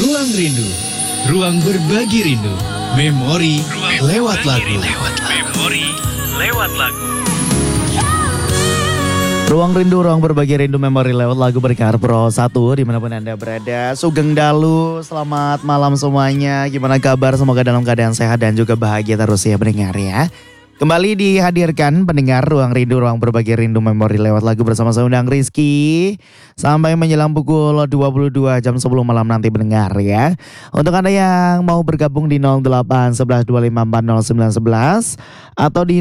Ruang Rindu, ruang berbagi rindu, memori lewat lagu. Memori lewat lagu. Ruang Rindu, ruang berbagi rindu, memori lewat lagu Berkar Pro 1 dimanapun Anda berada. Sugeng Dalu, selamat malam semuanya. Gimana kabar? Semoga dalam keadaan sehat dan juga bahagia terus ya pendengar ya. Kembali dihadirkan pendengar Ruang Rindu, ruang berbagi rindu, memori lewat lagu bersama saya Undang Rizky. Sampai menjelang pukul 22 jam sebelum malam nanti pendengar ya. Untuk Anda yang mau bergabung di 08 11 25 40 9 11 atau di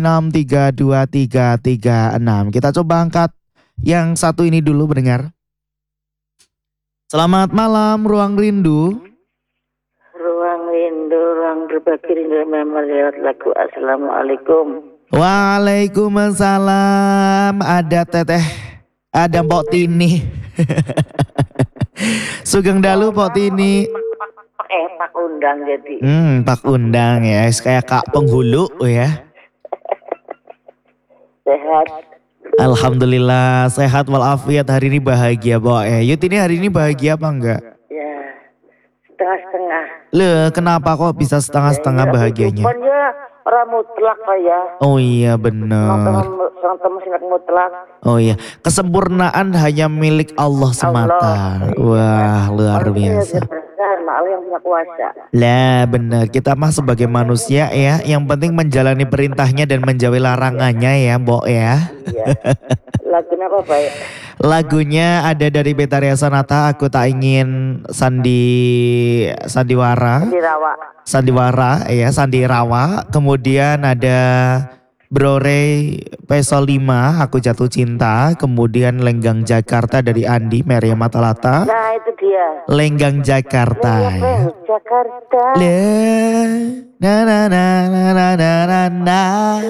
6323336. Kita coba angkat yang satu ini dulu pendengar. Selamat malam Ruang Rindu. Ruang rindu, ruang berbagi rindu memori lewat lagu. Assalamualaikum. Waalaikumsalam. Ada teteh, ada Mbok Tini. Sugeng Dalu Mbok Tini. Pak undang jadi. Pak undang ya, kayak Kak Penghulu ya. Sehat. Alhamdulillah sehat walafiat, hari ini bahagia Mbok ya. Yut ini hari ini bahagia apa enggak? Ya, setengah-setengah. Loh, kenapa kok bisa setengah-setengah bahagianya? Pokoknya orang mutlak Pak ya. Oh iya benar. Teman sinak mutlak. Oh iya, kesempurnaan hanya milik Allah semata. Wah, luar biasa. Allah yang punya kuasa. Lah benar, kita mah sebagai manusia ya, yang penting menjalani perintahnya dan menjauhi larangannya ya Mbok ya. Iya. Lagunya apa Pak? Lagunya ada dari Betharia Sonata, Aku Tak Ingin Sandiwara. Kemudian ada Brore Peso 5, Aku Jatuh Cinta. Kemudian Lenggang Jakarta dari Andi Maria Matalata. Nah itu dia. Lenggang Jakarta ya. Jakarta. Na na na na na na na na.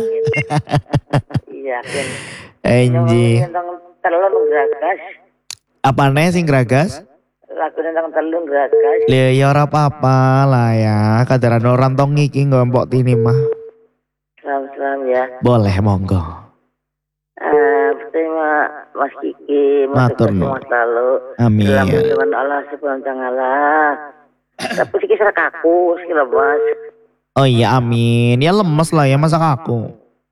Iya kan. Anjing. Tentang telur geragas. Apa nih sing geragas? Lagu tentang telur geragas. Le ya ora apa-apa lah ya. Kadaran orang tong iki ngompok tini mah. Salam ya. Boleh monggo. Pertama Mas Kiki, Matur nuwun. Mas Lalu. Amin. Dengan Allah Subhanahu wa taala. Tapi sikit serak kaku, sikit lemas. Oh iya amin. Ya lemes lah ya masak aku.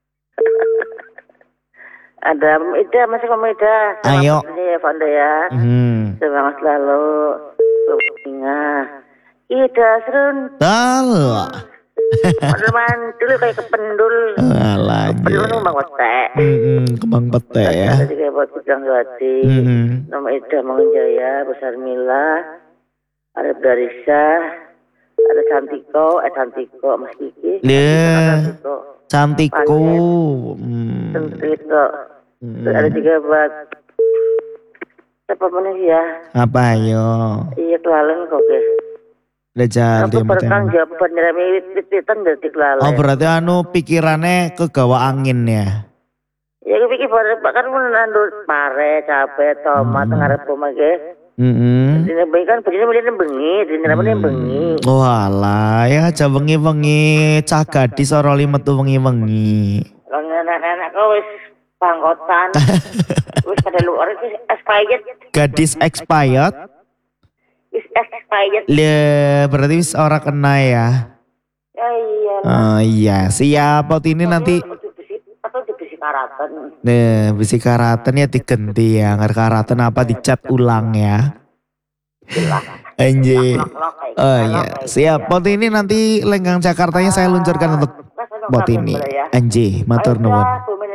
Ada Ida, masih kamu Ida. Ayo. Ya Fanda ya. Semangat selalu. Ingat. Ida serun. Tahu. Mantul kayak kependul. Alah. Kependul itu bang pete. Kembang pete ya. Ada juga buat Kudang Suwati. Nama Ida Mangunjaya, Besar Mila, ada Darisa, ada Cantiko, Mas Kiki. Cantikku. Cantiko. Ada juga buat siapa manusia? Apa yo? Iya kelalen kok guys. Udah jadi aku bertanggung jawab penyerami wit-witan dari kelalen. Oh berarti pikirannya kegawa angin ya? Ya aku pikir kan menandut pare, cabe, tomat, ngarep rumah guys. Dina bengi kan begini bengi. Oh alah ya aja wengi-wengi cah gadis ora metu wengi-wengi. Lah anak-anak kau wis pangkotan. Wis pada luar wis expired. Gadis expired. Wis expired. Le berarti wis ora kena ya. Ya iya. Oh iya, siap pot ini nanti. Besi karatan. Nah, besi karatan ya diganti ya. Ngar karatan apa dicat ulang ya. Anjir. Oh iya, siap. Pot ini nanti Lenggang Jakartanya saya luncurkan untuk pot ini. Anjir, matur nuwun.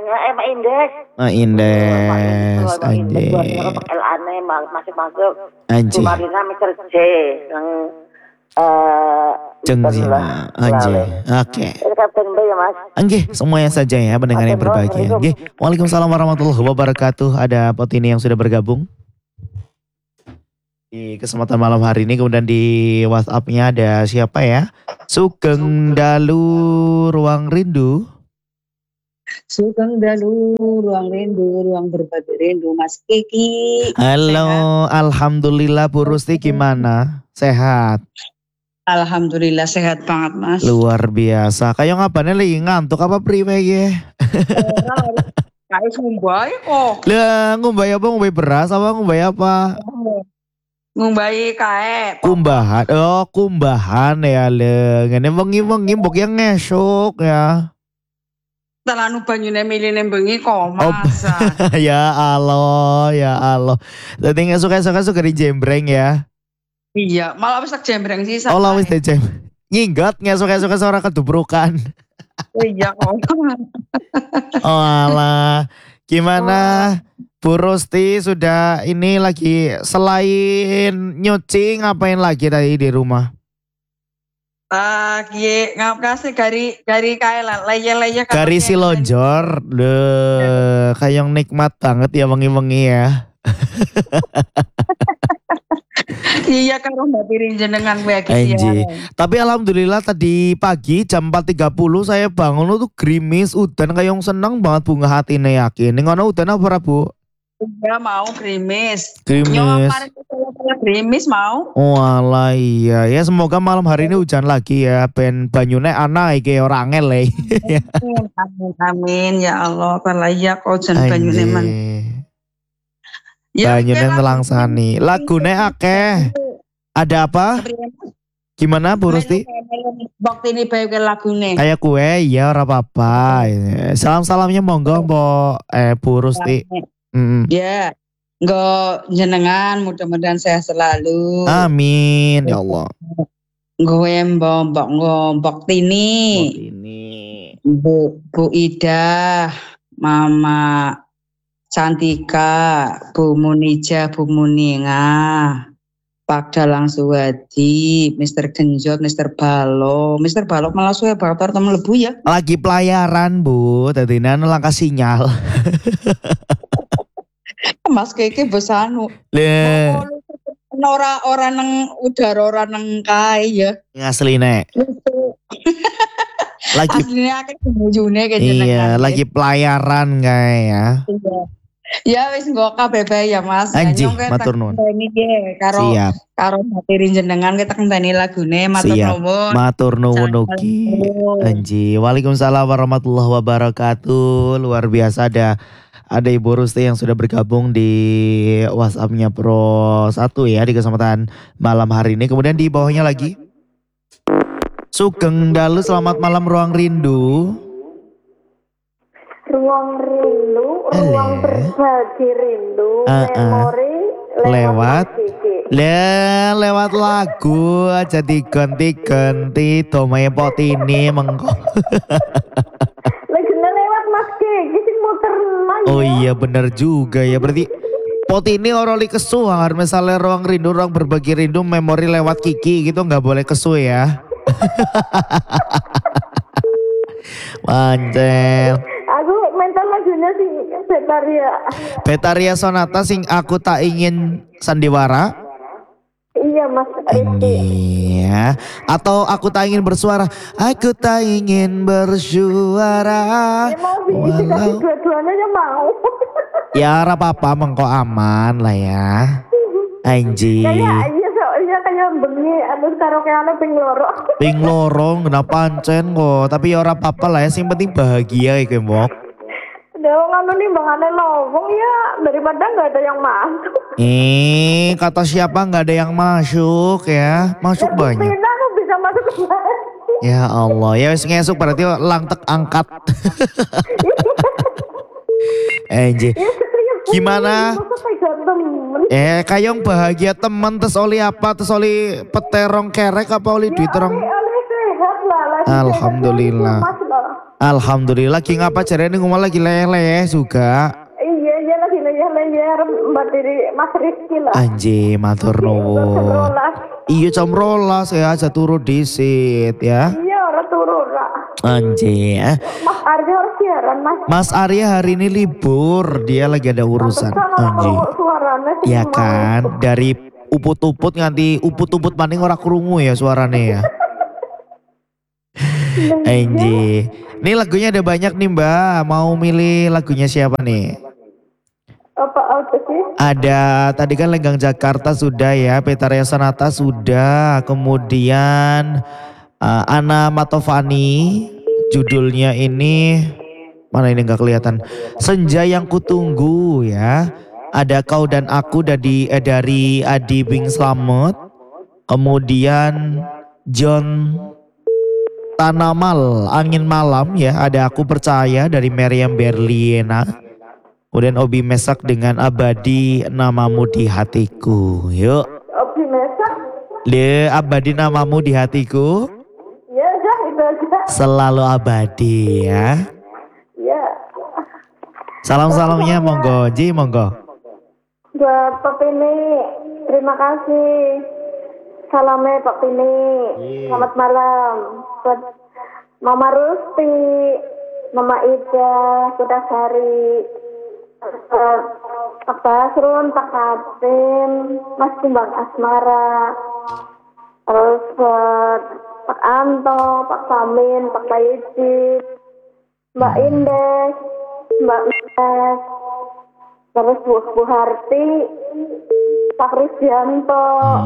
Indes. Anjir. Masuk. Anjir. Marina Mr. J yang Jengzina. Anjir. Oke. Anjir, semuanya saja ya pendengar yang berbahagia. Anjir. Waalaikumsalam warahmatullahi wabarakatuh. Ada pot ini yang sudah bergabung di kesempatan malam hari ini. Kemudian di WhatsApp-nya ada siapa ya? Sugeng Dalu Ruang Rindu. Sugeng Dalu Ruang Rindu, ruang berbagi rindu, Mas Kiki. Halo, Sehat? Alhamdulillah Bu Rusti gimana? Sehat? Alhamdulillah sehat banget Mas. Luar biasa. Kayak ngapain lagi ngantuk apa priwe ya? Kayak ngumbai kok. Lah ngumbai apa? Ngumbai beras apa ngumbai apa? ngumbahi kae. Kumbahan. Oh, kumbahan ya le. Ngene wengi-wengi mbok yang ngesuk ya. Telanu banyune miline bengi kok Oh, masa. ya Allah, ya Allah. Dadi ngesuk-esuk dari jembreng ya. Iya, malah wis tak jembreng sih. Oh, lah wis jem. Nyinggot ngesuk-esuk ora kedubrukan. Iya kok. Oh alah. Gimana Bu Rusti sudah ini lagi selain nyuci ngapain lagi tadi di rumah? Ngapkase gari kae lah leye-leye Gari silonjor. Leh, kayang nikmat banget ya wengi-wengi ya. Iya karo Mbak Piring jenengan wae Anji. Tapi alhamdulillah tadi pagi jam 4.30 saya bangun tuh gerimis udan kayong seneng banget bunga hatine yakin. Ning ngono udan apa ora, Bu? Udah mau gerimis. Gerimis. Gerimis mau. Oh alah iya. Ya semoga malam hari ini hujan lagi ya. Ben banyune ana iki ora angel le. Amin, amin ya Allah. Kalau iya kok jan banyune man. Banyune nelangsani. Lagune akeh. Ada apa? Gimana Bu Rusti? Bakti ini bae lagune. Kayak kue ya ora apa-apa. Salam-salamnya monggo Mbok Bu Rusti. Ya. Nggo jenengan mudah-mudahan sehat selalu. Amin ya Allah. Gue mbok Tini. Bu Ida, Mama Cantika, Bu Munija, Bu Muninga, Pak Dalang Suwadi, Mr. Genjot, Mr. Balo malah suwe bakar temen lebu ya. Lagi pelayaran Bu, tadi nana langkah sinyal. Mas Keke besanu. Le. Ora nang udara ora nang kae ya. Ngasli nek. Lagi aslinya akeh bojone iya, lagi pelayaran kae ya. Ya wis nggo kabeh ya Mas. Anji, matur nuwun. Karo Siap. Karo materi jenengan kita kenteni lagune matur nuwun. Matur nuwun ugi. Anji. Waalaikumsalam warahmatullahi wabarakatuh. Luar biasa ada Ibu Rusti yang sudah bergabung di WhatsApp-nya Pro 1 ya di kesempatan malam hari ini. Kemudian di bawahnya lagi Sugeng Dalu, selamat malam Ruang Rindu. Ruang rindu, ruang berbagi rindu, memori lewat lewat lagu aja diganti-ganti domae potini mengko. Lagune lewat Mas Kiki sing muter main. Oh iya bener juga ya, berarti potini oroli kesu harus misalnya ruang rindu, ruang berbagi rindu, memori lewat Kiki gitu nggak boleh kesu ya. Mancel. Aku mental lagunya sing Betaria Sonata sing aku tak ingin sandiwara. Iya Mas Iya. Atau aku tak ingin bersuara. Aku tak ingin bersuara. Walau dua-duanya ya mau. Ya apa-apa mengko aman lah ya. Anji. Iya kayak bengi anu karaokeane ping loro. Ping loro kenapa pancen kok, tapi ya ora apa-apa lah ya, sing penting bahagia iki, Mbok. Dong anu nimbangane lowong ya daripada enggak ada yang masuk. Kata siapa nggak ada yang masuk ya? Masuk banyak. Aku bisa masuk ke mana? Ya Allah, ya wis ngesuk berarti langtek angkat. Anji. Gimana? Kayong bahagia temen tes oli apa? Tes oli peterong kerek apa oli duit terong? Alhamdulillah. Alhamdulillah. Lagi ngapa caranya ngomong lagi lele juga? Iya lagi lele mbak diri Mas Rizky lah. Anji matur nuwun. Iya comrolas ya aja turu disit ya. Iya orang turu lah. Anji Mas Arya harus siaran Mas. Mas Arya hari ini libur, dia lagi ada urusan. Anji. Ya kan, dari uput-uput nganti uput-uput maning ora krungu ya suaranya ya. Anji. Nih lagunya ada banyak nih Mbak, mau milih lagunya siapa nih? Apa sih? Ada tadi kan Lenggang Jakarta sudah ya, Betaria Sonata sudah, kemudian Ana Matovani, judulnya ini mana ini nggak kelihatan, Senja yang Kutunggu ya. Ada Kau dan Aku dari Adi Bing Slamet. Kemudian John Tanamal, Angin Malam ya. Ada Aku Percaya dari Meriam Berliana. Kemudian Obi Mesak dengan Abadi Namamu di Hatiku. Yuk. Obi Mesak? Abadi Namamu di Hatiku. Ya aja, itu aja. Selalu abadi ya. Ya. Salam-salamnya monggo, Ji monggo. Buat Pak Pini, terima kasih. Salamnya Pak Pini. Selamat malam. Buat Mama Rusti, Mama Ida, Kudasari, Pak Basrun, Pak Katim, Mas Kumbang Asmara, terus buat Pak Anto, Pak Samin, Pak Bayuji, Mbak Indes, Mbak Ines, terus Bu Harti, Pak Risdianto,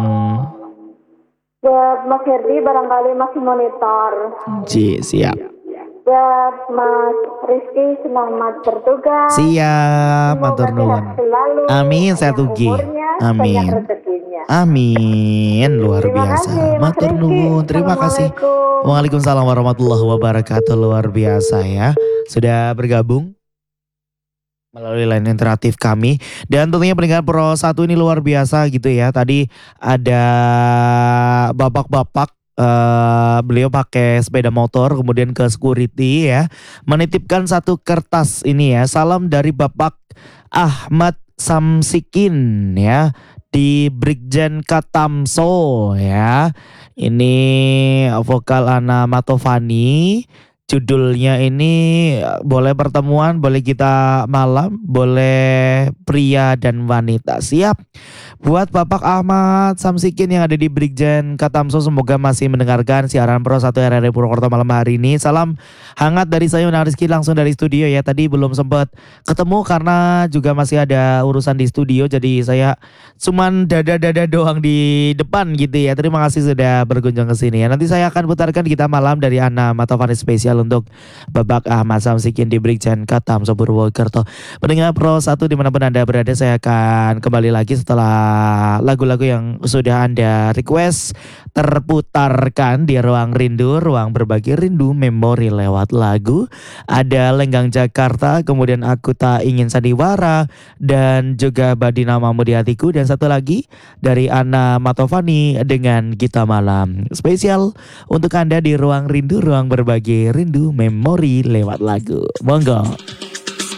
buat Mas Herdi barangkali masih monitor. Ji, siap. Buat Mas Rizky selamat bertugas. Siap, Semoga matur nuwun. sehat selalu. Amin, saya Panjang tugi. umurnya, Amin. banyak rezekinya. Amin, luar Terima biasa. kasih, Mas Matur Rizky. nuwun, terima kasih. Assalamualaikum. Waalaikumsalam warahmatullahi wabarakatuh, luar biasa ya. Sudah bergabung melalui line interaktif kami. Dan tentunya pendengar Pro 1 ini luar biasa gitu ya. Tadi ada bapak-bapak, beliau pakai sepeda motor kemudian ke security ya. Menitipkan satu kertas ini ya. Salam dari Bapak Ahmad Samsikin ya. Di Brigjen Katamso ya. Ini vokal Ana Matovani. Judulnya ini boleh pertemuan, boleh kita malam, boleh pria dan wanita. Siap. Buat Bapak Ahmad Samsikin yang ada di Brigjen Katamso, semoga masih mendengarkan siaran Pro 1 RRI Purwokerto malam hari ini. Salam hangat dari saya Una Rizky langsung dari studio ya. Tadi belum sempat ketemu karena juga masih ada urusan di studio, jadi saya cuman dada-dada doang di depan gitu ya. Terima kasih sudah berkunjung ke sini ya. Nanti saya akan putarkan kita malam dari Ana Matovani spesial untuk Bapak Ahmad Samsikin di Brigjen Katamso Purwokerto. Pendengar Pro 1 dimanapun Anda berada, saya akan kembali lagi setelah lagu-lagu yang sudah Anda request terputarkan di Ruang Rindu, ruang berbagi rindu memori lewat lagu. Ada Lenggang Jakarta, kemudian Aku Tak Ingin Sandiwara, dan juga Badi Namamu di Hatiku, dan satu lagi dari Ana Matovani dengan Gita Malam. Spesial untuk Anda di Ruang Rindu, ruang berbagi rindu memori lewat lagu. Monggo.